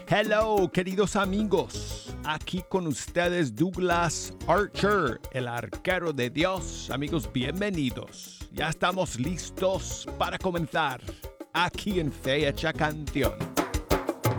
Hello, queridos amigos. Aquí con ustedes Douglas Archer, el arquero de Dios. Amigos, bienvenidos. Ya estamos listos para comenzar aquí en Fe Hecha Canción.